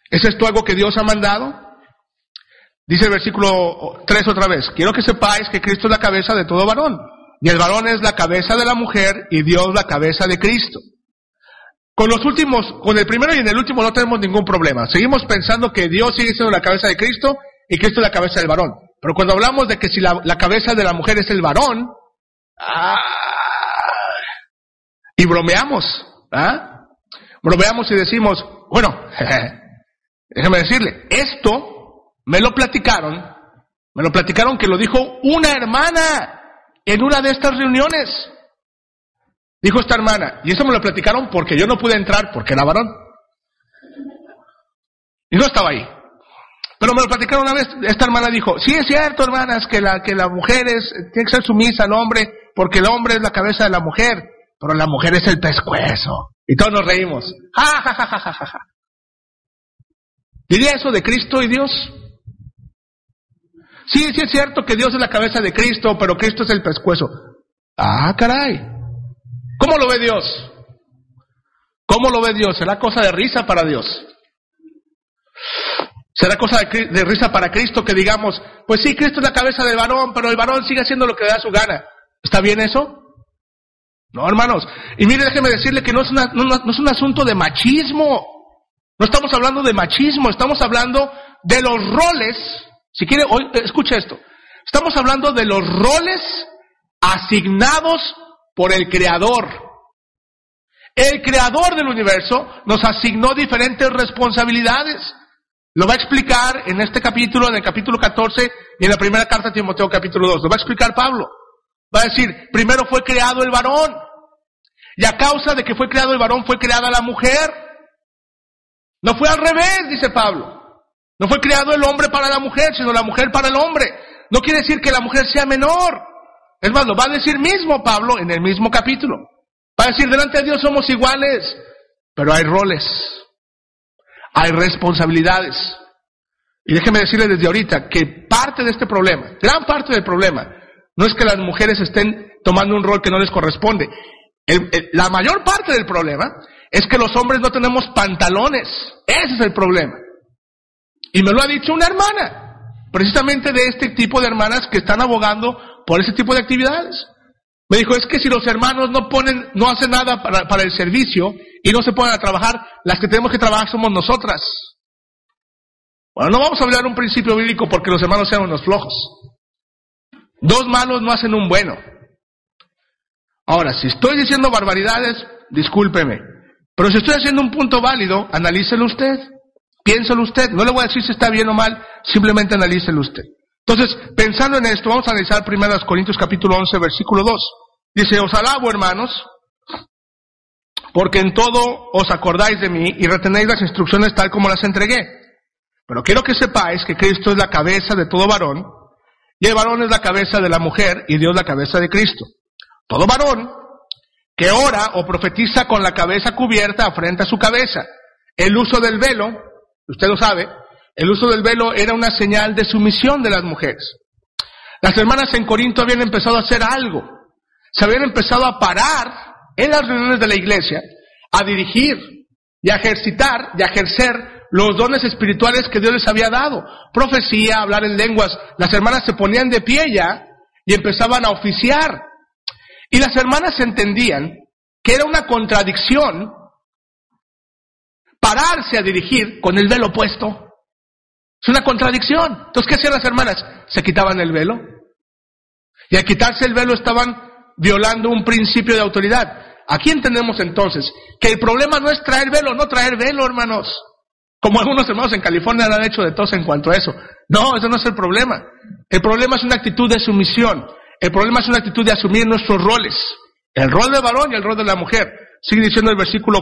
¿Es esto algo que Dios ha mandado? Dice el versículo 3 otra vez: quiero que sepáis que Cristo es la cabeza de todo varón, y el varón es la cabeza de la mujer, y Dios la cabeza de Cristo. Con los últimos, con el primero y en el último no tenemos ningún problema. Seguimos pensando que Dios sigue siendo la cabeza de Cristo, y Cristo es la cabeza del varón. Pero cuando hablamos de que si la cabeza de la mujer es el varón, y bromeamos, bromeamos y decimos, bueno, déjeme decirle, esto me lo platicaron que lo dijo una hermana en una de estas reuniones. Dijo esta hermana, y eso me lo platicaron porque yo no pude entrar porque era varón. Y no estaba ahí. Pero me lo platicaron una vez, esta hermana dijo, sí es cierto, hermanas, que la mujer tiene que ser sumisa al hombre, porque el hombre es la cabeza de la mujer, pero la mujer es el pescuezo. Y todos nos reímos. ¡Ja, ja, ja, ja, ja, ja! ¿Diría eso de Cristo y Dios? Sí es cierto que Dios es la cabeza de Cristo, pero Cristo es el pescuezo. ¡Ah, caray! ¿Cómo lo ve Dios? ¿Cómo lo ve Dios? ¿Será cosa de risa para Dios? ¿Será cosa de risa para Cristo que digamos, pues sí, Cristo es la cabeza del varón, pero el varón sigue haciendo lo que le da su gana? ¿Está bien eso? No, hermanos. Y mire, déjeme decirle que no es un asunto de machismo. No estamos hablando de machismo, estamos hablando de los roles. Si quiere, hoy escuche esto. Estamos hablando de los roles asignados por el Creador. El Creador del universo nos asignó diferentes responsabilidades. Lo va a explicar en este capítulo, en el capítulo 14 y en la primera carta a Timoteo capítulo 2. Lo va a explicar Pablo. Va a decir, primero fue creado el varón. Y a causa de que fue creado el varón, fue creada la mujer. No fue al revés, dice Pablo. No fue creado el hombre para la mujer, sino la mujer para el hombre. No quiere decir que la mujer sea menor. Es más, lo va a decir mismo Pablo en el mismo capítulo. Va a decir, delante de Dios somos iguales, pero hay roles, hay responsabilidades. Y déjeme decirle desde ahorita que parte de este problema, gran parte del problema, no es que las mujeres estén tomando un rol que no les corresponde. La mayor parte del problema es que los hombres no tenemos pantalones. Ese es el problema. Y me lo ha dicho una hermana, precisamente de este tipo de hermanas que están abogando por ese tipo de actividades. Me dijo, es que si los hermanos no hacen nada para el servicio y no se ponen a trabajar, las que tenemos que trabajar somos nosotras. Bueno, no vamos a hablar de un principio bíblico porque los hermanos sean unos flojos. Dos malos no hacen un bueno. Ahora, si estoy diciendo barbaridades, discúlpeme. Pero si estoy haciendo un punto válido, analícelo usted. Piénselo usted. No le voy a decir si está bien o mal, simplemente analícelo usted. Entonces, pensando en esto, vamos a analizar 1 Corintios capítulo 11, versículo 2. Dice, os alabo, hermanos, porque en todo os acordáis de mí y retenéis las instrucciones tal como las entregué. Pero quiero que sepáis que Cristo es la cabeza de todo varón, y el varón es la cabeza de la mujer, y Dios la cabeza de Cristo. Todo varón que ora o profetiza con la cabeza cubierta afrenta su cabeza. El uso del velo, usted lo sabe, el uso del velo era una señal de sumisión de las mujeres. Las hermanas en Corinto habían empezado a hacer algo. Se habían empezado a parar en las reuniones de la iglesia, a dirigir y a ejercitar y a ejercer los dones espirituales que Dios les había dado. Profecía, hablar en lenguas. Las hermanas se ponían de pie ya y empezaban a oficiar. Y las hermanas entendían que era una contradicción pararse a dirigir con el velo puesto. Es una contradicción. Entonces, ¿qué hacían las hermanas? Se quitaban el velo. Y al quitarse el velo estaban violando un principio de autoridad. Aquí entendemos entonces que el problema no es traer velo, no traer velo, hermanos. Como algunos hermanos en California han hecho de tos en cuanto a eso. No, eso no es el problema. El problema es una actitud de sumisión. El problema es una actitud de asumir nuestros roles. El rol del varón y el rol de la mujer. Sigue diciendo el versículo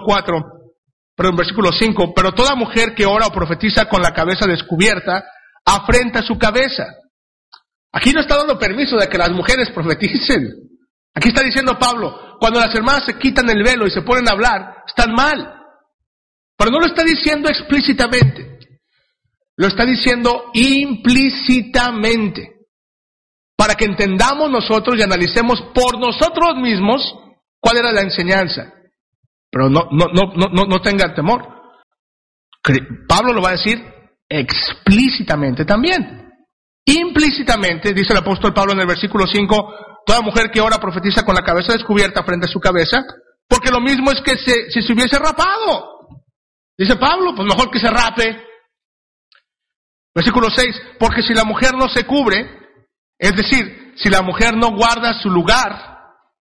5. Pero toda mujer que ora o profetiza con la cabeza descubierta, afrenta su cabeza. Aquí no está dando permiso de que las mujeres profeticen. Aquí está diciendo Pablo, cuando las hermanas se quitan el velo y se ponen a hablar, están mal. Pero no lo está diciendo explícitamente. Lo está diciendo implícitamente. Para que entendamos nosotros y analicemos por nosotros mismos cuál era la enseñanza. Pero no tengan temor. Pablo lo va a decir explícitamente también. Implícitamente, dice el apóstol Pablo en el versículo 5, toda mujer que ora profetiza con la cabeza descubierta frente a su cabeza, porque lo mismo es que si se hubiese rapado. Dice Pablo, pues mejor que se rape. Versículo 6, porque si la mujer no se cubre, es decir, si la mujer no guarda su lugar,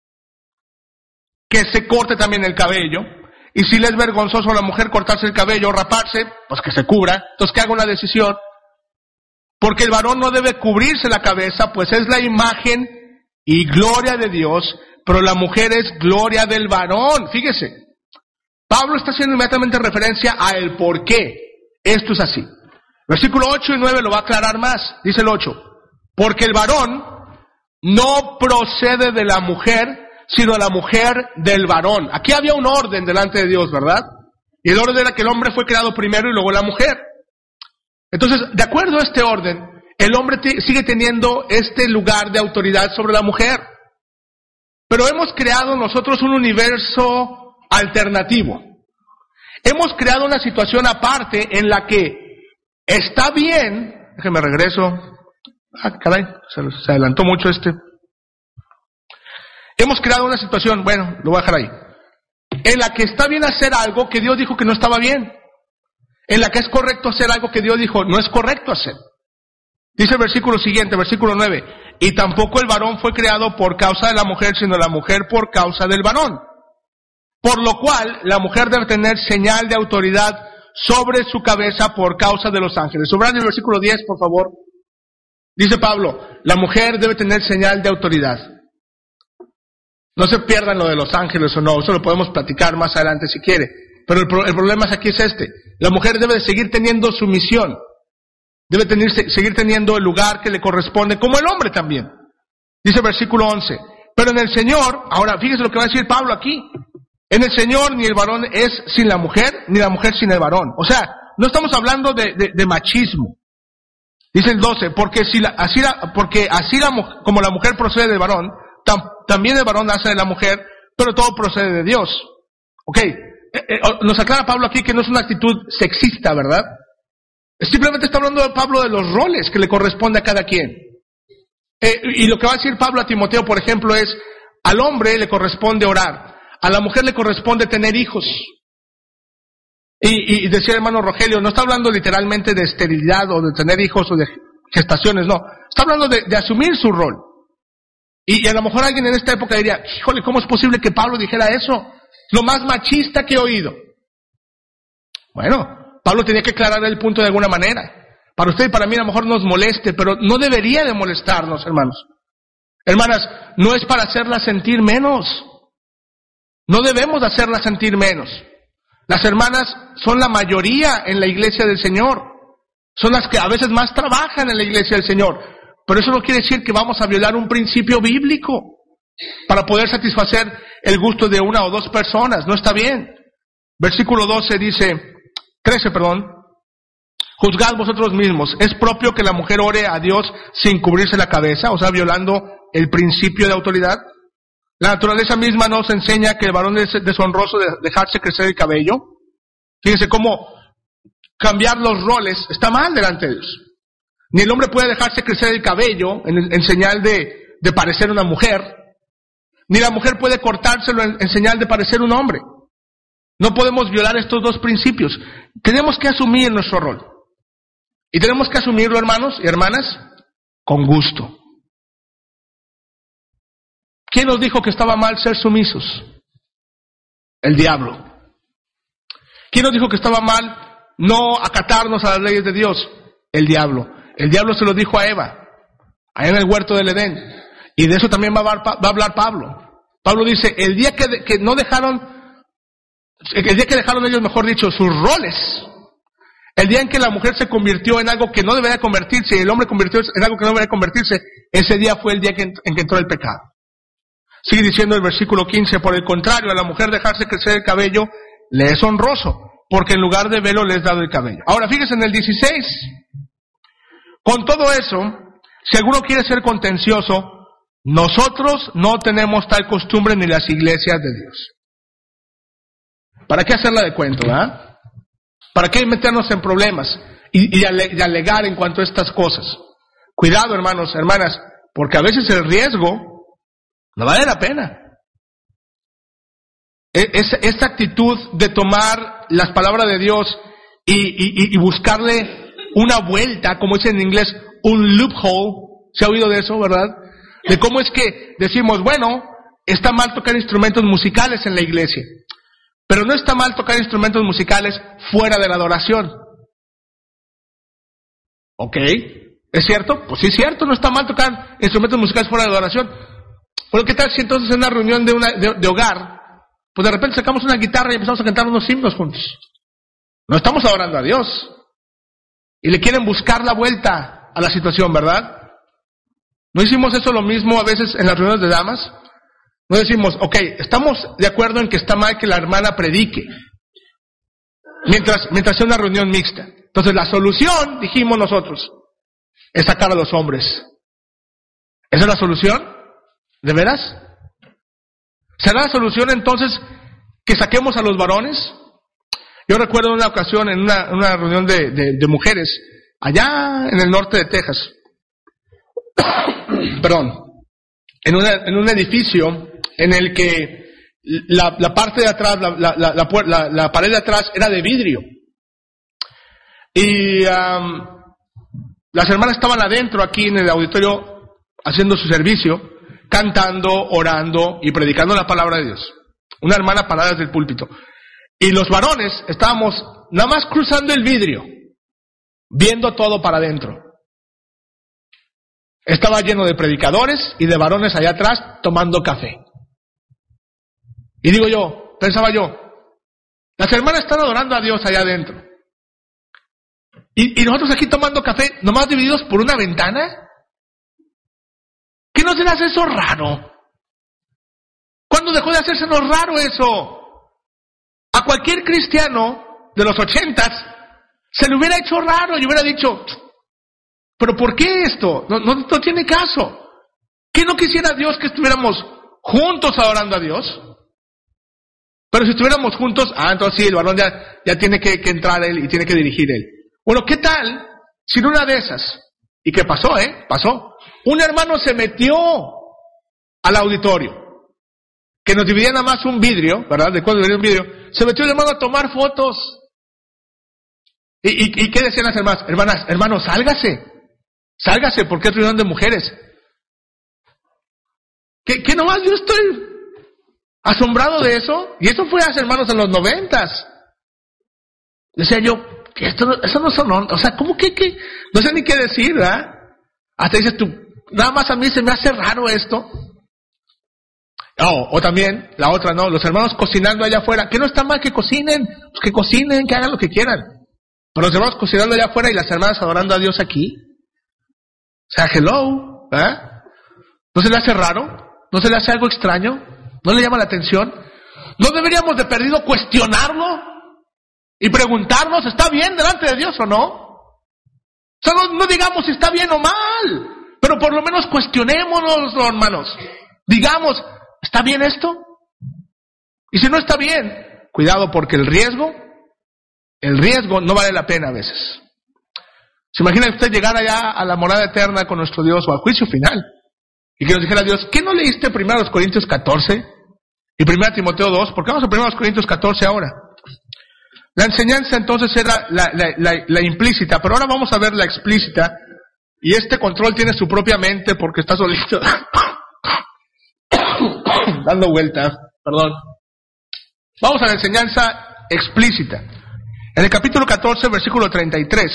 que se corte también el cabello, y si le es vergonzoso a la mujer cortarse el cabello o raparse, pues que se cubra. Entonces que haga una decisión, porque el varón no debe cubrirse la cabeza, pues es la imagen y gloria de Dios, pero la mujer es gloria del varón. Fíjese, Pablo está haciendo inmediatamente referencia a el por qué esto es así. Versículo 8 y 9 lo va a aclarar más. Dice el 8, porque el varón no procede de la mujer, sino la mujer del varón. Aquí había un orden delante de Dios, ¿verdad? Y el orden era que el hombre fue creado primero y luego la mujer. Entonces, de acuerdo a este orden, el hombre sigue teniendo este lugar de autoridad sobre la mujer. Pero hemos creado nosotros un universo alternativo. Hemos creado una situación aparte en la que está bien, déjeme regreso. Caray, se adelantó mucho este. Hemos creado una situación, bueno, lo voy a dejar ahí, en la que está bien hacer algo que Dios dijo que no estaba bien, en la que es correcto hacer algo que Dios dijo no es correcto hacer. Dice el versículo siguiente, versículo 9, y tampoco el varón fue creado por causa de la mujer, sino la mujer por causa del varón. Por lo cual, la mujer debe tener señal de autoridad sobre su cabeza por causa de los ángeles. Subraya el versículo 10, por favor. Dice Pablo, la mujer debe tener señal de autoridad. No se pierdan lo de los ángeles o no, eso lo podemos platicar más adelante si quiere. Pero el problema aquí es este. La mujer debe de seguir teniendo su misión. Debe seguir teniendo el lugar que le corresponde, como el hombre también. Dice el versículo 11. Pero en el Señor, ahora fíjese lo que va a decir Pablo aquí. En el Señor ni el varón es sin la mujer, ni la mujer sin el varón. O sea, no estamos hablando de machismo. Dice el 12, porque como la mujer procede del varón, también el varón nace de la mujer, pero todo procede de Dios. Ok, nos aclara Pablo aquí que no es una actitud sexista, ¿verdad? Simplemente está hablando de Pablo de los roles que le corresponde a cada quien. Y lo que va a decir Pablo a Timoteo, por ejemplo, es, al hombre le corresponde orar, a la mujer le corresponde tener hijos. Y decía el hermano Rogelio, no está hablando literalmente de esterilidad o de tener hijos o de gestaciones, no. Está hablando de asumir su rol. Y a lo mejor alguien en esta época diría, híjole, ¿cómo es posible que Pablo dijera eso? Lo más machista que he oído. Bueno, Pablo tenía que aclarar el punto de alguna manera. Para usted y para mí a lo mejor nos moleste, pero no debería de molestarnos, hermanos. Hermanas, no es para hacerla sentir menos. No debemos de hacerla sentir menos. Las hermanas son la mayoría en la iglesia del Señor. Son las que a veces más trabajan en la iglesia del Señor. Pero eso no quiere decir que vamos a violar un principio bíblico para poder satisfacer el gusto de una o dos personas. No está bien. Versículo 13, juzgad vosotros mismos. ¿Es propio que la mujer ore a Dios sin cubrirse la cabeza? O sea, violando el principio de autoridad. La naturaleza misma nos enseña que el varón es deshonroso de dejarse crecer el cabello. Fíjense cómo cambiar los roles está mal delante de Dios. Ni el hombre puede dejarse crecer el cabello en señal de parecer una mujer, ni la mujer puede cortárselo en señal de parecer un hombre. No podemos violar estos dos principios. Tenemos que asumir nuestro rol. Y tenemos que asumirlo, hermanos y hermanas, con gusto. ¿Quién nos dijo que estaba mal ser sumisos? El diablo. ¿Quién nos dijo que estaba mal no acatarnos a las leyes de Dios? El diablo. El diablo se lo dijo a Eva, allá en el huerto del Edén. Y de eso también va a hablar Pablo. Pablo dice, el día que dejaron ellos, mejor dicho, sus roles, el día en que la mujer se convirtió en algo que no debería convertirse y el hombre convirtió en algo que no debería convertirse, ese día fue el día en que entró el pecado. Sigue diciendo el versículo 15, por el contrario, a la mujer dejarse crecer el cabello le es honroso, porque en lugar de velo le es dado el cabello. Ahora fíjese en el 16. Con todo eso, si alguno quiere ser contencioso, nosotros no tenemos tal costumbre ni las iglesias de Dios. ¿Para qué hacerla de cuento, verdad? ¿Para qué meternos en problemas y alegar en cuanto a estas cosas? Cuidado, hermanos, hermanas, porque a veces el riesgo no vale la pena. Esta actitud de tomar las palabras de Dios y buscarle una vuelta, como dice en inglés, un loophole, ¿se ha oído de eso, verdad? De cómo es que decimos, bueno, está mal tocar instrumentos musicales en la iglesia, pero no está mal tocar instrumentos musicales fuera de la adoración. ¿Ok? ¿Es cierto? Pues sí es cierto, no está mal tocar instrumentos musicales fuera de la adoración. Pero ¿qué tal si entonces en una reunión de hogar, pues de repente sacamos una guitarra y empezamos a cantar unos himnos juntos? No estamos adorando a Dios. Y le quieren buscar la vuelta a la situación, ¿verdad? ¿No hicimos eso lo mismo a veces en las reuniones de damas? No decimos, ok, estamos de acuerdo en que está mal que la hermana predique mientras sea una reunión mixta. Entonces la solución, dijimos nosotros, es sacar a los hombres. ¿Esa es la solución? ¿De veras? ¿Será la solución entonces que saquemos a los varones? Yo recuerdo una ocasión en una reunión de mujeres allá en el norte de Texas. Perdón. En un edificio en el que la parte de atrás, la pared de atrás era de vidrio. Y las hermanas estaban adentro aquí en el auditorio haciendo su servicio, cantando, orando y predicando la palabra de Dios. Una hermana parada desde el púlpito. Y los varones estábamos nada más cruzando el vidrio, viendo todo para adentro. Estaba lleno de predicadores y de varones allá atrás tomando café. Y pensaba yo, las hermanas están adorando a Dios allá adentro. Y nosotros aquí tomando café, nomás divididos por una ventana. ¿Qué no se le hace eso raro? ¿Cuándo dejó de hacérsenos raro eso? A cualquier cristiano de los 80s se le hubiera hecho raro y hubiera dicho, ¿pero por qué esto? No tiene caso. ¿Qué no quisiera Dios que estuviéramos juntos adorando a Dios? Pero si estuviéramos juntos, entonces sí, el varón ya tiene que entrar él y tiene que dirigir él. Bueno, ¿qué tal si en una de esas, y qué pasó, pasó, un hermano se metió al auditorio, que nos dividía nada más un vidrio, ¿verdad? De cuando dividía un vidrio, se metió el hermano a tomar fotos. ¿Y qué decían las hermanas? Hermanos, sálgase, porque es reunión de mujeres. ¿Qué nomás yo estoy asombrado de eso? Y eso fue hace, hermanos, en los 90s. Decía yo, eso no son, o sea, ¿cómo que? No sé ni qué decir, ¿verdad? Hasta dices tú, nada más a mí se me hace raro esto. O también, la otra, ¿no? Los hermanos cocinando allá afuera. ¿Qué no está mal que cocinen? Pues que cocinen, que hagan lo que quieran. Pero los hermanos cocinando allá afuera y las hermanas adorando a Dios aquí. O sea, hello, ¿verdad? ¿No se le hace raro? ¿No se le hace algo extraño? ¿No le llama la atención? ¿No deberíamos de perdido cuestionarlo? Y preguntarnos, ¿está bien delante de Dios o no? O sea, no digamos si está bien o mal, pero por lo menos cuestionémonos, hermanos. Digamos, ¿está bien esto? Y si no está bien, cuidado, porque el riesgo no vale la pena a veces. ¿Se imagina usted llegar allá a la morada eterna con nuestro Dios o al juicio final? Y que nos dijera Dios, ¿qué no leíste primero los Corintios 14 y 1 Timoteo 2? ¿Por qué vamos a 1 Corintios 14 ahora? La enseñanza entonces era la implícita, pero ahora vamos a ver la explícita. Y este control tiene su propia mente porque está solito dando vueltas, perdón. Vamos a la enseñanza explícita. En el capítulo 14, versículo 33,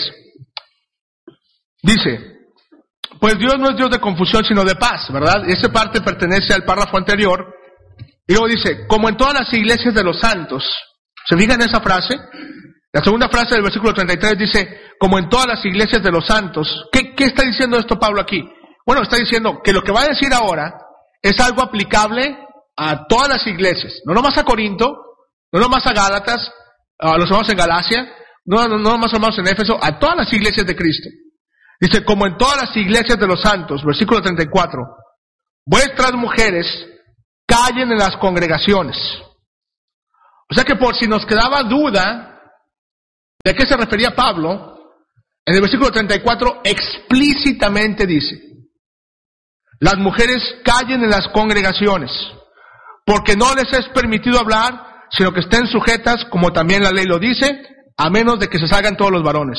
dice, pues Dios no es Dios de confusión, sino de paz, ¿verdad? Y esa parte pertenece al párrafo anterior. Y luego dice, como en todas las iglesias de los santos. ¿Se fijan en esa frase? La segunda frase del versículo 33 dice, como en todas las iglesias de los santos. ¿Qué está diciendo esto Pablo aquí? Bueno, está diciendo que lo que va a decir ahora es algo aplicable a todas las iglesias. No nomás a Corinto, no nomás a Gálatas, a los hermanos en Galacia, no nomás a los hermanos en Éfeso, a todas las iglesias de Cristo. Dice, como en todas las iglesias de los santos, versículo 34, vuestras mujeres callen en las congregaciones. O sea que por si nos quedaba duda ¿De qué se refería Pablo? En el versículo 34 explícitamente dice: las mujeres callen en las congregaciones, porque no les es permitido hablar, sino que estén sujetas, como también la ley lo dice, a menos de que se salgan todos los varones.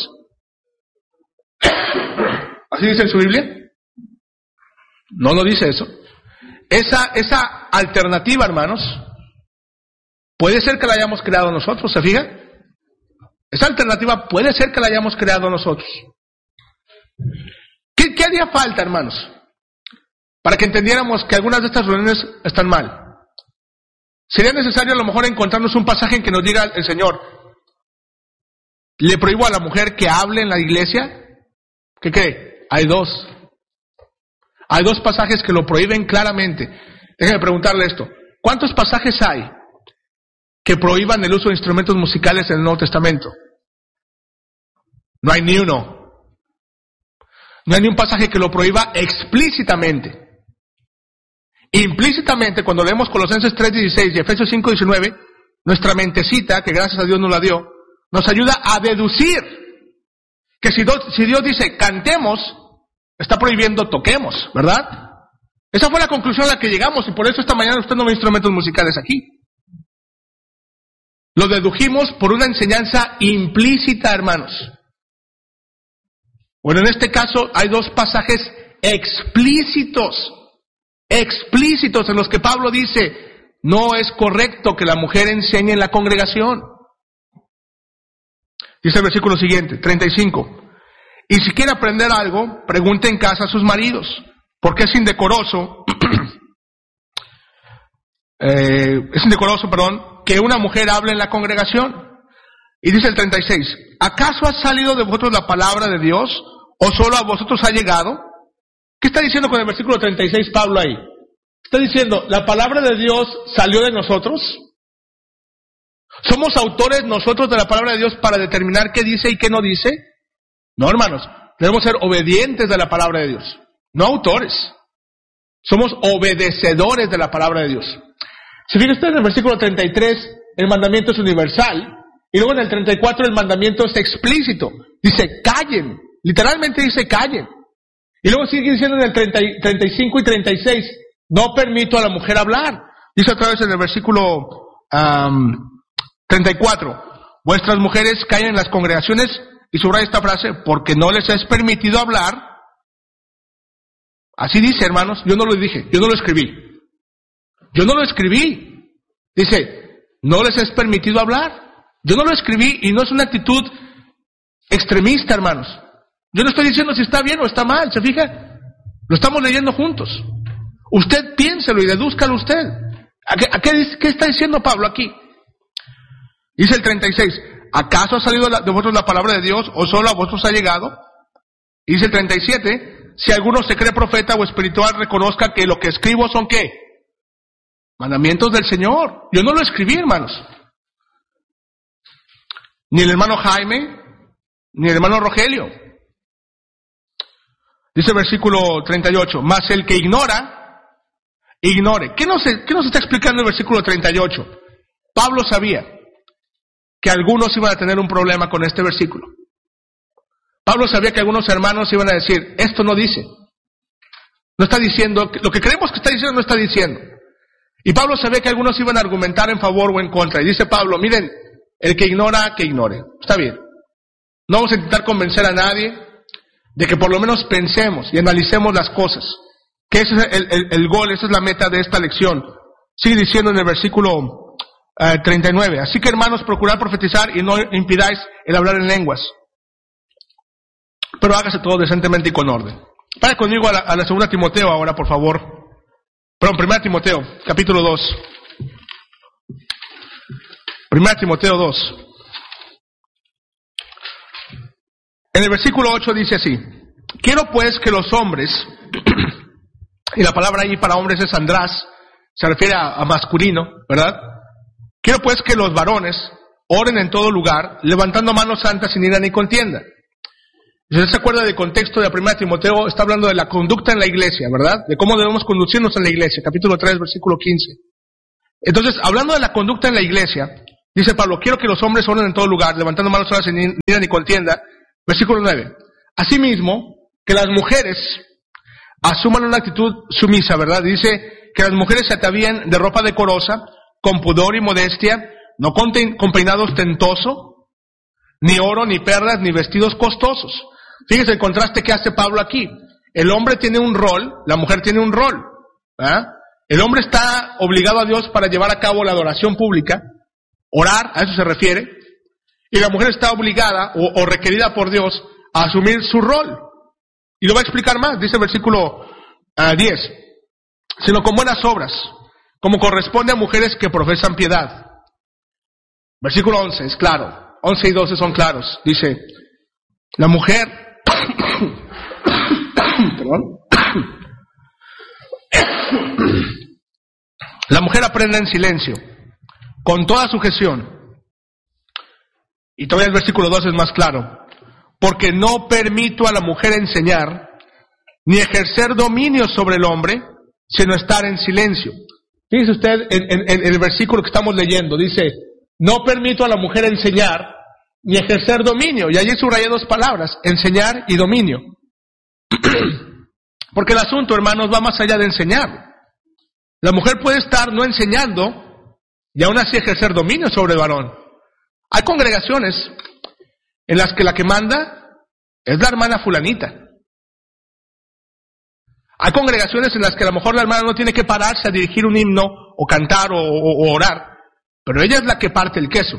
¿Así dice en su Biblia? No lo dice eso. Esa alternativa, hermanos, puede ser que la hayamos creado nosotros, ¿se fija? Esa alternativa puede ser que la hayamos creado nosotros. ¿Qué haría falta, hermanos, para que entendiéramos que algunas de estas reuniones están mal? Sería necesario a lo mejor encontrarnos un pasaje en que nos diga el Señor: ¿le prohíbo a la mujer que hable en la iglesia? ¿Qué cree? Hay dos pasajes que lo prohíben claramente. Déjeme preguntarle esto: ¿cuántos pasajes hay que prohíban el uso de instrumentos musicales en el Nuevo Testamento? No hay ni uno. No hay ni un pasaje que lo prohíba explícitamente. Implícitamente, cuando leemos Colosenses 3:16 y Efesios 5:19, nuestra mentecita, que gracias a Dios nos la dio, nos ayuda a deducir que si Dios dice cantemos, está prohibiendo toquemos, ¿verdad? Esa fue la conclusión a la que llegamos, y por eso esta mañana usted no ve instrumentos musicales aquí. Lo dedujimos por una enseñanza implícita, hermanos. Bueno, en este caso hay dos pasajes explícitos en los que Pablo dice: no es correcto que la mujer enseñe en la congregación. Dice el versículo siguiente, 35. Y si quiere aprender algo, pregunte en casa a sus maridos, porque es indecoroso, que una mujer hable en la congregación. Y dice el 36, ¿acaso ha salido de vosotros la palabra de Dios, o solo a vosotros ha llegado? ¿Qué está diciendo con el versículo 36 Pablo ahí? Está diciendo, ¿la palabra de Dios salió de nosotros? ¿Somos autores nosotros de la palabra de Dios para determinar qué dice y qué no dice? No, hermanos, debemos ser obedientes de la palabra de Dios, no autores. Somos obedecedores de la palabra de Dios. Si fija usted en el versículo 33, el mandamiento es universal, y luego en el 34 el mandamiento es explícito. Dice, callen, literalmente dice callen. Y luego sigue diciendo en el 35 y 36, no permito a la mujer hablar. Dice otra vez en el versículo 34, vuestras mujeres callen en las congregaciones, y subraya esta frase, porque no les es permitido hablar. Así dice, hermanos, yo no lo dije, yo no lo escribí. Yo no lo escribí. Dice, no les es permitido hablar. Yo no lo escribí, y no es una actitud extremista, hermanos. Yo no estoy diciendo si está bien o está mal, ¿se fija? Lo estamos leyendo juntos. Usted piénselo y dedúzcalo usted. ¿Qué está diciendo Pablo aquí? Dice el 36, ¿acaso ha salido de vosotros la palabra de Dios, o solo a vosotros ha llegado? Y dice el 37, si alguno se cree profeta o espiritual, reconozca que lo que escribo son ¿qué? Mandamientos del Señor. Yo no lo escribí, hermanos. Ni el hermano Jaime, ni el hermano Rogelio. Dice el versículo 38, mas el que ignora, ignore. ¿Qué nos está explicando el versículo 38? Pablo sabía que algunos iban a tener un problema con este versículo. Pablo sabía que algunos hermanos iban a decir, esto no dice. No está diciendo, lo que creemos que está diciendo no está diciendo. Y Pablo sabía que algunos iban a argumentar en favor o en contra. Y dice Pablo, miren, el que ignora, que ignore. Está bien. No vamos a intentar convencer a nadie de que por lo menos pensemos y analicemos las cosas. Que ese es el gol, esa es la meta de esta lección. Sigue diciendo en el versículo 39. Así que, hermanos, procurad profetizar y no impidáis el hablar en lenguas. Pero hágase todo decentemente y con orden. Vaya conmigo a la segunda Timoteo ahora, por favor. Perdón, primera Timoteo, capítulo 2. Primera Timoteo 2. En el versículo 8 dice así, quiero pues que los hombres, y la palabra ahí para hombres es andrás, se refiere a masculino, ¿verdad? Quiero pues que los varones oren en todo lugar, levantando manos santas sin ira ni contienda. Si usted se acuerda del contexto de la primera Timoteo, está hablando de la conducta en la iglesia, ¿verdad? De cómo debemos conducirnos en la iglesia, capítulo 3, versículo 15. Entonces, hablando de la conducta en la iglesia, Dice Pablo, quiero que los hombres oren en todo lugar, levantando manos solas sin ira ni contienda. Versículo 9. Asimismo, que las mujeres asuman una actitud sumisa, ¿verdad? Dice que las mujeres se atavían de ropa decorosa, con pudor y modestia, no con peinado ostentoso, ni oro, ni perlas, ni vestidos costosos. Fíjese el contraste que hace Pablo aquí. El hombre tiene un rol, la mujer tiene un rol, ¿verdad? El hombre está obligado a Dios para llevar a cabo la adoración pública, orar, a eso se refiere, y la mujer está obligada o requerida por Dios a asumir su rol. Y lo va a explicar más, dice el versículo 10, sino con buenas obras, como corresponde a mujeres que profesan piedad. Versículo 11 es claro, 11 y 12 son claros, dice, la mujer, perdón, la mujer aprende en silencio, con toda sujeción. Y todavía el versículo 12 es más claro. Porque no permito a la mujer enseñar, ni ejercer dominio sobre el hombre, sino estar en silencio. Fíjese usted en el versículo que estamos leyendo, dice, no permito a la mujer enseñar, ni ejercer dominio. Y allí subrayé dos palabras, enseñar y dominio. Porque el asunto, hermanos, va más allá de enseñar. La mujer puede estar no enseñando y aún así ejercer dominio sobre el varón. Hay congregaciones en las que la que manda es la hermana fulanita. Hay congregaciones en las que a lo mejor la hermana no tiene que pararse a dirigir un himno o cantar o orar, pero ella es la que parte el queso.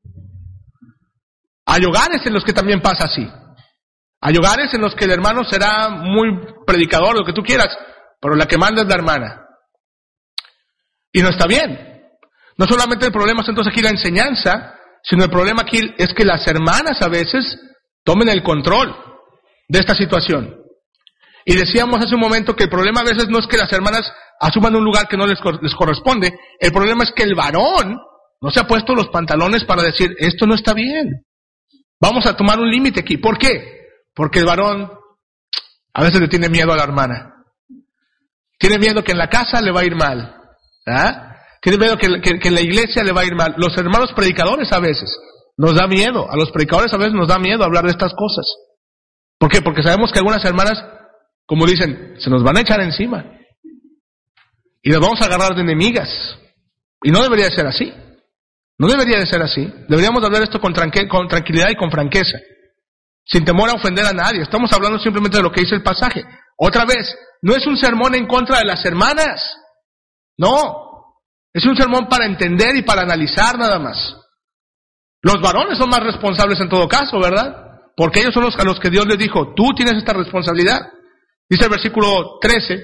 Hay hogares en los que también pasa así. Hay hogares en los que el hermano será muy predicador, lo que tú quieras, pero la que manda es la hermana. Y no está bien. No solamente el problema es entonces aquí la enseñanza, sino el problema aquí es que las hermanas a veces tomen el control de esta situación. Y decíamos hace un momento que el problema a veces no es que las hermanas asuman un lugar que no les corresponde, el problema es que el varón no se ha puesto los pantalones para decir, esto no está bien. Vamos a tomar un límite aquí. ¿Por qué? Porque el varón a veces le tiene miedo a la hermana. Tiene miedo que en la casa le va a ir mal. ¿Ah? Tiene miedo que en la iglesia le va a ir mal. Los hermanos predicadores a veces nos da miedo. A los predicadores a veces nos da miedo hablar de estas cosas. ¿Por qué? Porque sabemos que algunas hermanas, como dicen, se nos van a echar encima. Y las vamos a agarrar de enemigas. Y no debería de ser así. No debería de ser así. Deberíamos hablar esto con tranquilidad y con franqueza. Sin temor a ofender a nadie. Estamos hablando simplemente de lo que dice el pasaje. Otra vez, no es un sermón en contra de las hermanas. No. Es un sermón para entender y para analizar nada más. Los varones son más responsables en todo caso, ¿verdad? Porque ellos son a los que Dios les dijo, tú tienes esta responsabilidad. Dice el versículo 13,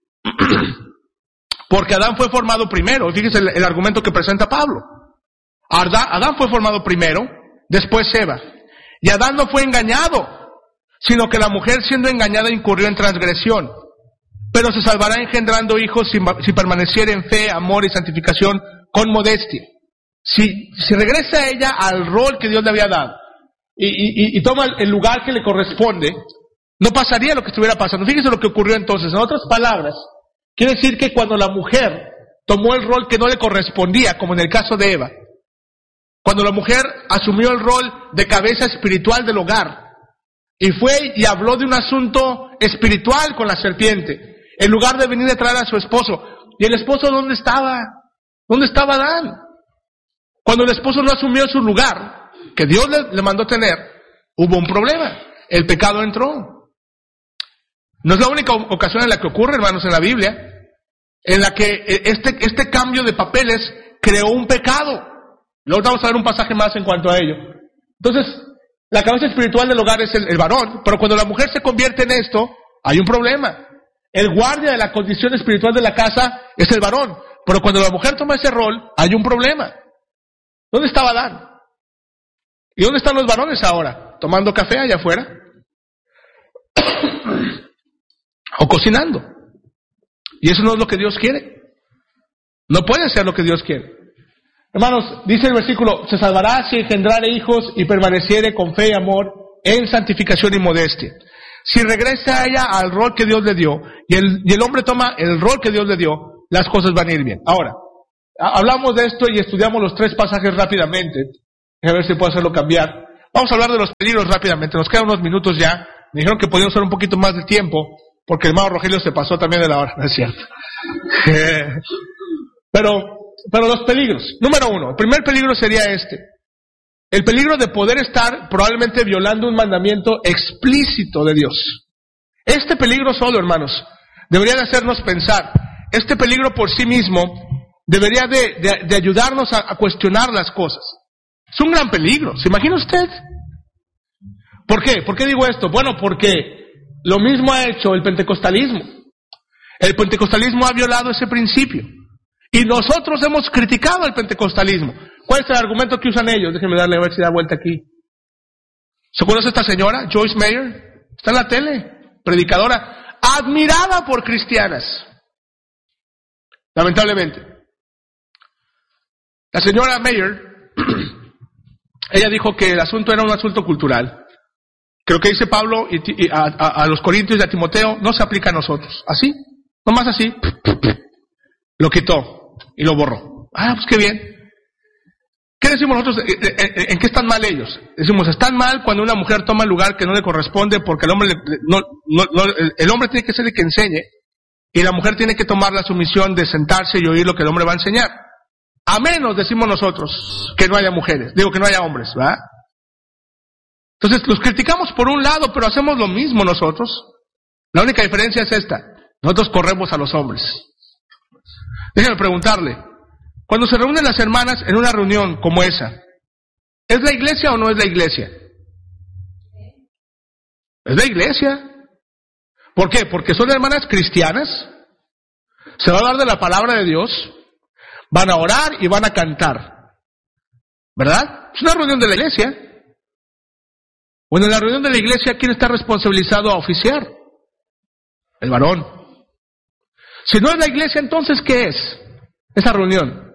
porque Adán fue formado primero. Fíjese el argumento que presenta Pablo. Adán fue formado primero, después Eva. Y Adán no fue engañado, sino que la mujer siendo engañada incurrió en transgresión. Pero se salvará engendrando hijos si permaneciera en fe, amor y santificación con modestia. Si regresa ella al rol que Dios le había dado y toma el lugar que le corresponde, no pasaría lo que estuviera pasando. Fíjese lo que ocurrió entonces. En otras palabras, quiere decir que cuando la mujer tomó el rol que no le correspondía, como en el caso de Eva, cuando la mujer asumió el rol de cabeza espiritual del hogar y fue y habló de un asunto espiritual con la serpiente, en lugar de venir a traer a su esposo. ¿Y el esposo dónde estaba? ¿Dónde estaba Adán? Cuando el esposo no asumió su lugar, que Dios le mandó tener, hubo un problema. El pecado entró. No es la única ocasión en la que ocurre, hermanos, en la Biblia, en la que este cambio de papeles creó un pecado. Luego vamos a ver un pasaje más en cuanto a ello. Entonces, la cabeza espiritual del hogar es el varón, pero cuando la mujer se convierte en esto, hay un problema. El guardia de la condición espiritual de la casa es el varón, pero cuando la mujer toma ese rol, hay un problema. ¿Dónde estaba Adán? ¿Y dónde están los varones ahora? ¿Tomando café allá afuera? ¿O cocinando? Y eso no es lo que Dios quiere. No puede ser lo que Dios quiere. Hermanos, dice el versículo, se salvará si engendrare hijos y permaneciere con fe y amor en santificación y modestia. Si regresa ella al rol que Dios le dio y el hombre toma el rol que Dios le dio, las cosas van a ir bien. Ahora, Hablamos de esto y estudiamos los 3 pasajes rápidamente. A ver si puedo hacerlo cambiar. Vamos a hablar de los peligros rápidamente. Nos quedan unos minutos ya. Me dijeron que podíamos usar un poquito más de tiempo, porque el hermano Rogelio se pasó también de la hora, no es cierto. Pero los peligros. Número 1, el primer peligro sería este. El peligro de poder estar probablemente violando un mandamiento explícito de Dios. Este peligro solo, hermanos, debería de hacernos pensar. Este peligro por sí mismo debería de ayudarnos a cuestionar las cosas. Es un gran peligro, ¿se imagina usted? ¿Por qué? ¿Por qué digo esto? Bueno, porque lo mismo ha hecho el pentecostalismo. El pentecostalismo ha violado ese principio. Y nosotros hemos criticado el pentecostalismo. ¿Cuál es el argumento que usan ellos? Déjenme darle a ver si da vuelta aquí. ¿Se conoce esta señora? Joyce Meyer. Está en la tele. Predicadora. Admirada por cristianas. Lamentablemente. La señora Meyer, ella dijo que el asunto era un asunto cultural. Creo que dice Pablo a los Corintios y a Timoteo, no se aplica a nosotros. Así, nomás así. Lo quitó y lo borró. Pues qué bien. ¿Qué decimos nosotros? ¿En qué están mal ellos? Decimos, están mal cuando una mujer toma el lugar que no le corresponde porque el hombre el hombre tiene que ser el que enseñe y la mujer tiene que tomar la sumisión de sentarse y oír lo que el hombre va a enseñar. A menos, decimos nosotros, que no haya mujeres. Digo, que no haya hombres, ¿verdad? Entonces, los criticamos por un lado, pero hacemos lo mismo nosotros. La única diferencia es esta. Nosotros corremos a los hombres. Déjenme preguntarle. Cuando se reúnen las hermanas en una reunión como esa, ¿es la iglesia o no es la iglesia? Es la iglesia. ¿Por qué? Porque son hermanas cristianas. Se va a hablar de la palabra de Dios. Van a orar y van a cantar. ¿Verdad? Es una reunión de la iglesia. Bueno, en la reunión de la iglesia, ¿quién está responsabilizado a oficiar? El varón. Si no es la iglesia, entonces, ¿qué es esa reunión?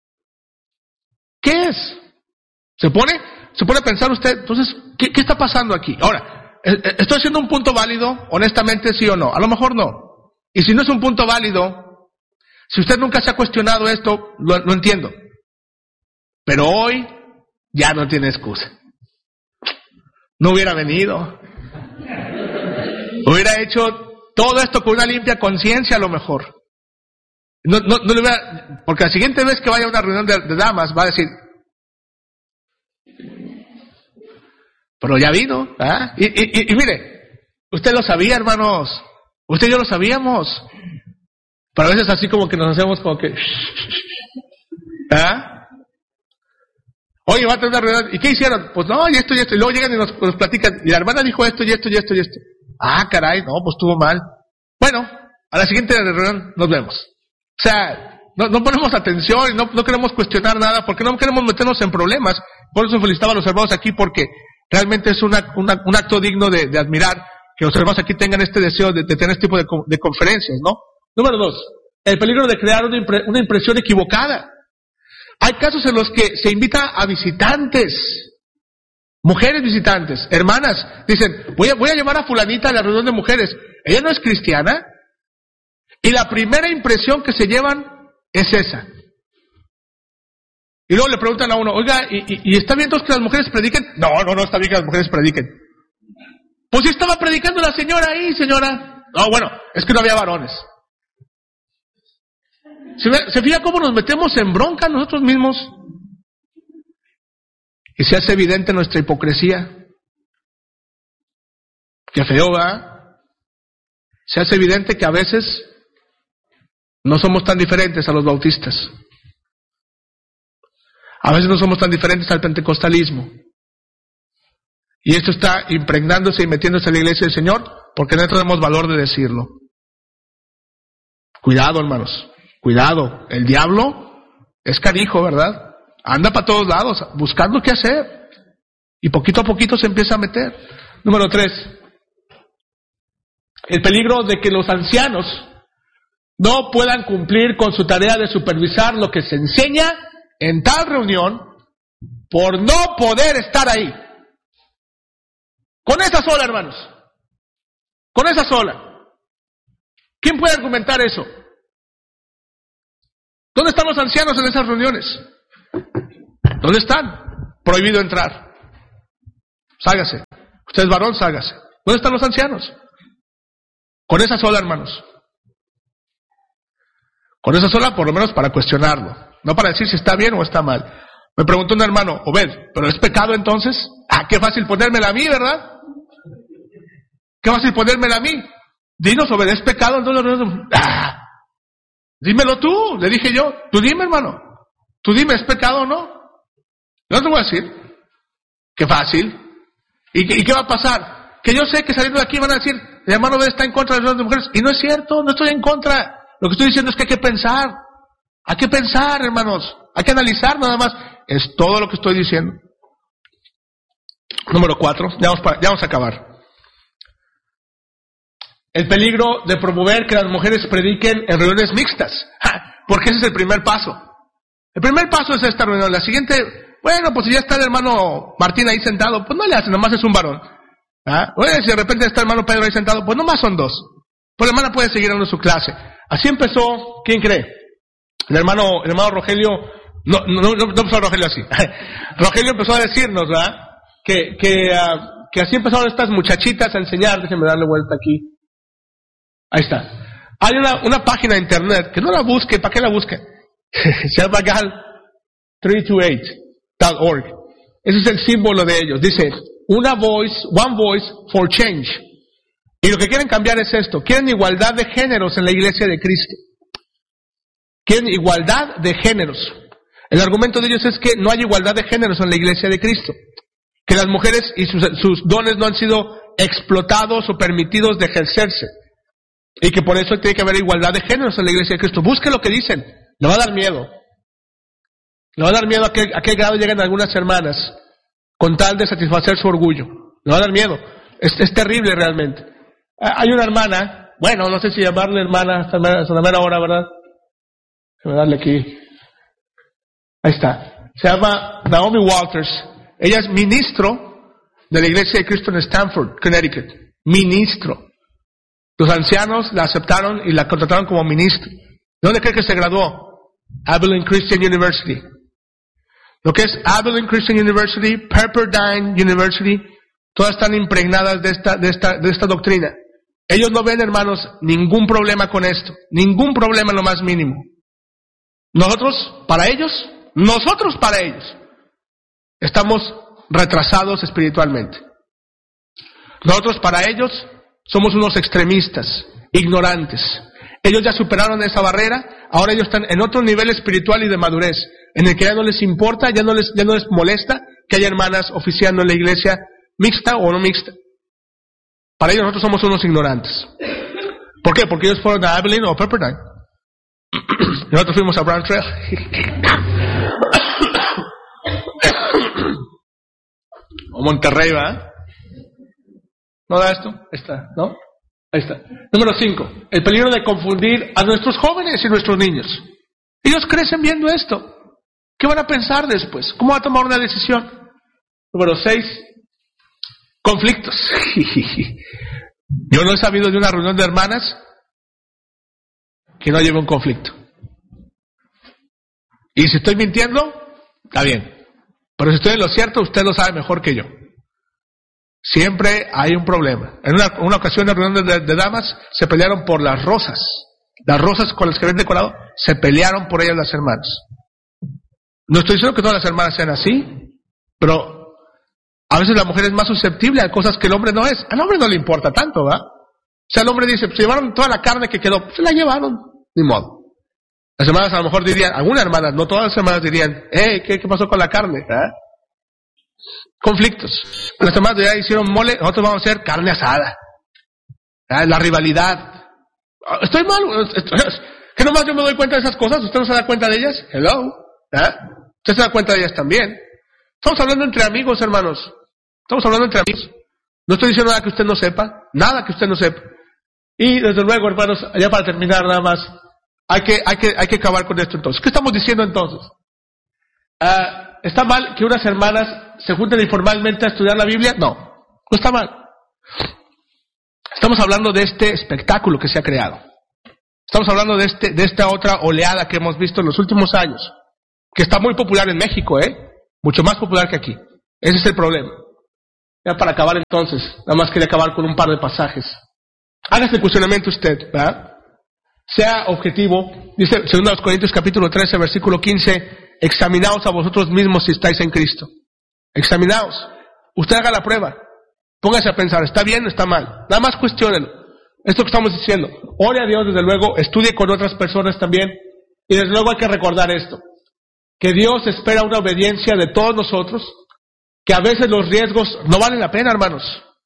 ¿Qué es? ¿Se pone a pensar usted, entonces, ¿qué está pasando aquí? Ahora, ¿estoy haciendo un punto válido? Honestamente, sí o no. A lo mejor no. Y si no es un punto válido, si usted nunca se ha cuestionado esto, lo entiendo. Pero hoy ya no tiene excusa. No hubiera venido. Hubiera hecho todo esto con una limpia conciencia a lo mejor. No le hubiera, porque la siguiente vez que vaya a una reunión de damas va a decir, pero ya vino, ¿ah? Y mire, usted lo sabía, hermanos. Usted y yo lo sabíamos. Pero a veces así como que nos hacemos como que, ¿ah? Oye, va a tener una reunión. ¿Y qué hicieron? Pues no, y esto. Y luego llegan y nos platican. Y la hermana dijo esto, y esto. Caray, no, pues estuvo mal. Bueno, a la siguiente reunión nos vemos. O sea, no ponemos atención y no queremos cuestionar nada porque no queremos meternos en problemas. Por eso felicitaba a los hermanos aquí porque realmente es un acto digno de admirar que los hermanos aquí tengan este deseo de tener este tipo de conferencias, ¿no? Número 2, el peligro de crear una impresión equivocada. Hay casos en los que se invita a visitantes, mujeres visitantes, hermanas, dicen, voy a llevar a fulanita a la reunión de mujeres. Ella no es cristiana. Y la primera impresión que se llevan es esa. Y luego le preguntan a uno, oiga, ¿y está bien entonces que las mujeres prediquen? No está bien que las mujeres prediquen. Pues si estaba predicando la señora ahí, señora. No, bueno, es que no había varones. ¿Se fija cómo nos metemos en bronca nosotros mismos? Y se hace evidente nuestra hipocresía. Qué feo, ¿verdad? Se hace evidente que a veces no somos tan diferentes a los bautistas. A veces no somos tan diferentes al pentecostalismo. Y esto está impregnándose y metiéndose en la iglesia del Señor porque no tenemos valor de decirlo. Cuidado, hermanos. Cuidado. El diablo es canijo, ¿verdad? Anda para todos lados buscando qué hacer. Y poquito a poquito se empieza a meter. Número 3. El peligro de que los ancianos no puedan cumplir con su tarea de supervisar lo que se enseña en tal reunión por no poder estar ahí. Con esa sola, hermanos. Con esa sola. ¿Quién puede argumentar eso? ¿Dónde están los ancianos en esas reuniones? ¿Dónde están? Prohibido entrar. Sálgase. Usted es varón, sálgase. ¿Dónde están los ancianos? Con esa sola, hermanos. Con esa sola, por lo menos para cuestionarlo. No para decir si está bien o está mal. Me preguntó un hermano, Obed, ¿pero es pecado entonces? Qué fácil ponérmela a mí, ¿verdad? Qué fácil ponérmela a mí. Dinos, Obed, ¿es pecado? Dímelo tú, le dije yo. Tú dime, hermano. Tú dime, ¿es pecado o no? No te voy a decir. Qué fácil. ¿Y qué va a pasar? Que yo sé que saliendo de aquí van a decir, el hermano Obed está en contra de las mujeres. Y no es cierto, no estoy en contra. Lo que estoy diciendo es que hay que pensar. Hay que pensar, hermanos. Hay que analizar nada más. Es todo lo que estoy diciendo. Número 4. Ya vamos a acabar. El peligro de promover que las mujeres prediquen en reuniones mixtas. Porque ese es el primer paso. El primer paso es esta reunión. La siguiente, bueno, pues si ya está el hermano Martín ahí sentado, pues no le hace, nomás es un varón. Bueno, si de repente está el hermano Pedro ahí sentado, pues nomás son dos. Pues la hermana puede seguir dando su clase. Así empezó, ¿quién cree? El hermano Rogelio, no empezó Rogelio así. Rogelio empezó a decirnos, ¿verdad? Que así empezaron estas muchachitas a enseñar. Déjenme darle vuelta aquí. Ahí está. Hay una página de internet, que no la busque, ¿para qué la busque? Se llama gal328.org. Ese es el símbolo de ellos. Dice, one voice for change. Y lo que quieren cambiar es esto. Quieren igualdad de géneros en la iglesia de Cristo. Quieren igualdad de géneros. El argumento de ellos es que no hay igualdad de géneros en la iglesia de Cristo. Que las mujeres y sus dones no han sido explotados o permitidos de ejercerse. Y que por eso tiene que haber igualdad de géneros en la iglesia de Cristo. Busque lo que dicen. Le va a dar miedo. Le va a dar miedo a qué grado llegan algunas hermanas con tal de satisfacer su orgullo. Le va a dar miedo. Es terrible realmente. Hay una hermana, bueno, no sé si llamarle hermana hasta la mera hora, ¿verdad? Déjame darle aquí. Ahí está. Se llama Naomi Walters. Ella es ministro de la iglesia de Cristo en Stamford, Connecticut. Ministro. Los ancianos la aceptaron y la contrataron como ministro. ¿De dónde cree que se graduó? Abilene Christian University. Lo que es Abilene Christian University, Pepperdine University, todas están impregnadas de esta doctrina. Ellos no ven, hermanos, ningún problema con esto. Ningún problema en lo más mínimo. Nosotros para ellos, estamos retrasados espiritualmente. Nosotros para ellos somos unos extremistas, ignorantes. Ellos ya superaron esa barrera, ahora ellos están en otro nivel espiritual y de madurez, en el que ya no les importa, ya no les molesta que haya hermanas oficiando en la iglesia mixta o no mixta. Para ellos nosotros somos unos ignorantes. ¿Por qué? Porque ellos fueron a Abilene o Pepperdine. Y nosotros fuimos a Brown Trail. O Monterrey, ¿verdad? ¿No da esto? Ahí está, ¿no? Ahí está. Número 5. El peligro de confundir a nuestros jóvenes y nuestros niños. Ellos crecen viendo esto. ¿Qué van a pensar después? ¿Cómo van a tomar una decisión? Número 6. Conflictos. Yo no he sabido de una reunión de hermanas que no lleve un conflicto. Y si estoy mintiendo, está bien. Pero si estoy en lo cierto, usted lo sabe mejor que yo. Siempre hay un problema. En una ocasión en la reunión de damas se pelearon por las rosas. Las rosas con las que habían decorado, se pelearon por ellas las hermanas. No estoy diciendo que todas las hermanas sean así, pero a veces la mujer es más susceptible a cosas que el hombre no es. Al hombre no le importa tanto, ¿va? O sea, el hombre dice, pues llevaron toda la carne que quedó, pues la llevaron, ni modo. Las hermanas a lo mejor dirían, algunas hermanas, no todas las hermanas dirían, ¿qué pasó con la carne? Conflictos. Las hermanas ya hicieron mole, nosotros vamos a hacer carne asada. La rivalidad. Estoy mal. ¿Que nomás yo me doy cuenta de esas cosas? ¿Usted no se da cuenta de ellas? Hello. Usted se da cuenta de ellas también. Estamos hablando entre amigos, hermanos. Estamos hablando entre amigos. No estoy diciendo nada que usted no sepa. Nada que usted no sepa. Y desde luego, hermanos, ya para terminar nada más, hay que acabar con esto entonces. ¿Qué estamos diciendo entonces? ¿Está mal que unas hermanas se junten informalmente a estudiar la Biblia? No, no está mal. Estamos hablando de este espectáculo que se ha creado. Estamos hablando de esta otra oleada que hemos visto en los últimos años, que está muy popular en México, mucho más popular que aquí. Ese es el problema. Ya para acabar entonces, nada más quería acabar con un par de pasajes. Hágase el cuestionamiento usted, ¿verdad? Sea objetivo. Dice 2 Corintios capítulo 13, versículo 15, examinaos a vosotros mismos si estáis en Cristo. Examinaos. Usted haga la prueba. Póngase a pensar, ¿está bien o está mal? Nada más cuestiónelo. Esto que estamos diciendo. Ore a Dios, desde luego, estudie con otras personas también. Y desde luego hay que recordar esto. Que Dios espera una obediencia de todos nosotros. Que a veces los riesgos no valen la pena, hermanos.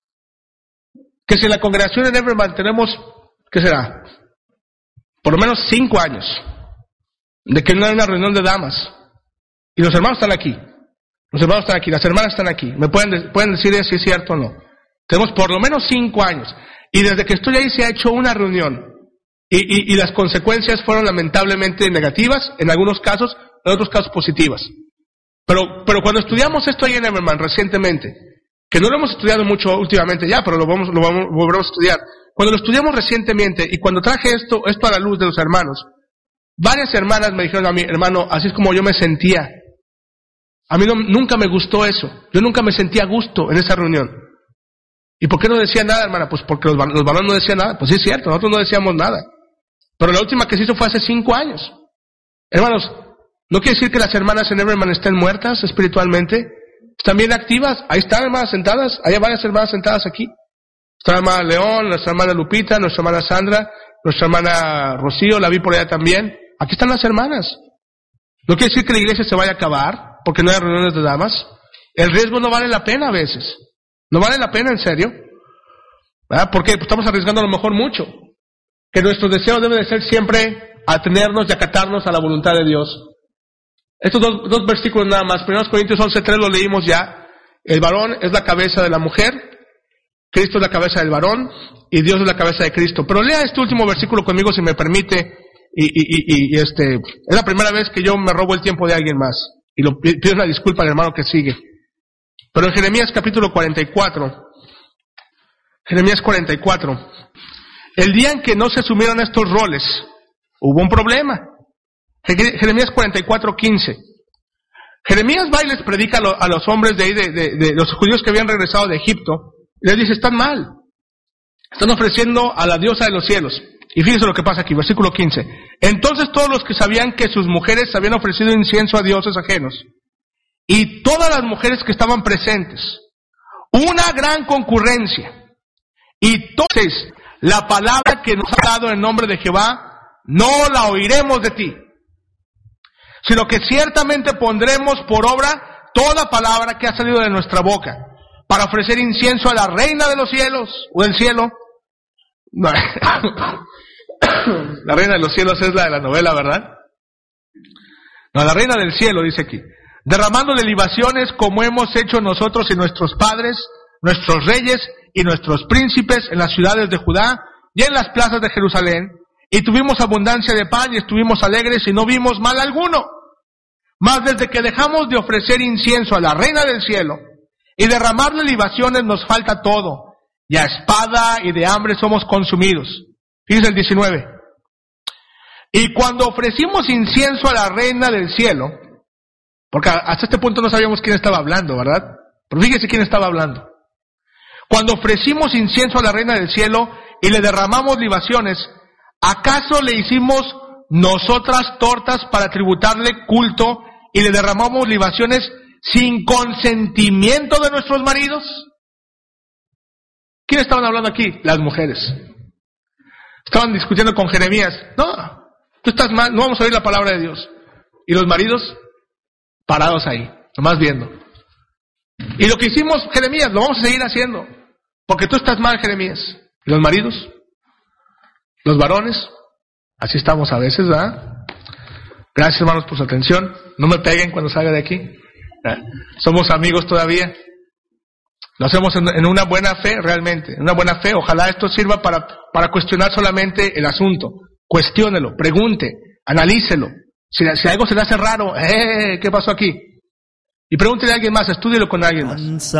Que si en la congregación en Everman tenemos, ¿qué será? Por lo menos 5 años. De que no hay una reunión de damas. Y los hermanos están aquí. Los hermanos están aquí, las hermanas están aquí. ¿Me pueden decir si es cierto o no? Tenemos por lo menos 5 años. Y desde que estoy ahí se ha hecho una reunión. Y las consecuencias fueron lamentablemente negativas, en algunos casos, en otros casos positivas. Pero cuando estudiamos esto ahí en Everman recientemente, que no lo hemos estudiado mucho últimamente ya, pero lo volveremos a estudiar. Cuando lo estudiamos recientemente y cuando traje esto a la luz de los hermanos, varias hermanas me dijeron a mí, hermano, así es como yo me sentía. A mí nunca me gustó eso. Yo nunca me sentía a gusto en esa reunión. ¿Y por qué no decía nada, hermana? Pues porque los varones no decían nada. Pues sí es cierto, nosotros no decíamos nada. Pero la última que se hizo fue hace 5 años. Hermanos, no quiere decir que las hermanas en Everman estén muertas espiritualmente. Están bien activas. Ahí están hermanas sentadas. Hay varias hermanas sentadas aquí. Nuestra hermana León, nuestra hermana Lupita, nuestra hermana Sandra, nuestra hermana Rocío, la vi por allá también. Aquí están las hermanas. No quiere decir que la iglesia se vaya a acabar porque no hay reuniones de damas. El riesgo no vale la pena a veces. No vale la pena, en serio. ¿Verdad? Porque estamos arriesgando a lo mejor mucho. Que nuestro deseo debe de ser siempre atenernos y acatarnos a la voluntad de Dios. Estos dos versículos nada más. 1 Corintios 11:3 lo leímos ya. El varón es la cabeza de la mujer, Cristo es la cabeza del varón y Dios es la cabeza de Cristo. Pero lea este último versículo conmigo si me permite. Es la primera vez que yo me robo el tiempo de alguien más. Y pido una disculpa al hermano que sigue. Pero en Jeremías capítulo 44, Jeremías 44, el día en que no se asumieron estos roles, hubo un problema. Jeremías 44:15. Jeremías va y les predica a los hombres de ahí, de los judíos que habían regresado de Egipto, y les dice, están mal. Están ofreciendo a la diosa de los cielos. Y fíjense lo que pasa aquí, versículo 15. Entonces todos los que sabían que sus mujeres habían ofrecido incienso a dioses ajenos, y todas las mujeres que estaban presentes, una gran concurrencia, y entonces la palabra que nos ha dado en nombre de Jehová, no la oiremos de ti, sino que ciertamente pondremos por obra toda palabra que ha salido de nuestra boca, para ofrecer incienso a la reina de los cielos, o del cielo. No. La reina de los cielos es la de la novela, ¿verdad? No, la reina del cielo dice aquí, derramándole libaciones como hemos hecho nosotros y nuestros padres, nuestros reyes y nuestros príncipes en las ciudades de Judá y en las plazas de Jerusalén, y tuvimos abundancia de pan y estuvimos alegres y no vimos mal alguno. Mas desde que dejamos de ofrecer incienso a la reina del cielo y derramarle libaciones nos falta todo, y a espada y de hambre somos consumidos. Fíjense el 19. Y cuando ofrecimos incienso a la reina del cielo, porque hasta este punto no sabíamos quién estaba hablando, ¿verdad? Pero fíjense quién estaba hablando. Cuando ofrecimos incienso a la reina del cielo y le derramamos libaciones, ¿acaso le hicimos nosotras tortas para tributarle culto y le derramamos libaciones sin consentimiento de nuestros maridos? ¿Quiénes estaban hablando aquí? Las mujeres. Estaban discutiendo con Jeremías. No, tú estás mal, no vamos a oír la palabra de Dios. Y los maridos parados ahí, nomás viendo. Y lo que hicimos, Jeremías, lo vamos a seguir haciendo. Porque tú estás mal, Jeremías. Y los maridos, los varones, así estamos a veces, ¿verdad? Gracias, hermanos, por su atención. No me peguen cuando salga de aquí. Somos amigos todavía. Lo hacemos en una buena fe, realmente. En una buena fe. Ojalá esto sirva para cuestionar solamente el asunto. Cuestiónelo, pregunte, analícelo. Si algo se le hace raro, ¿qué pasó aquí? Y pregúntele a alguien más, estúdielo con alguien más.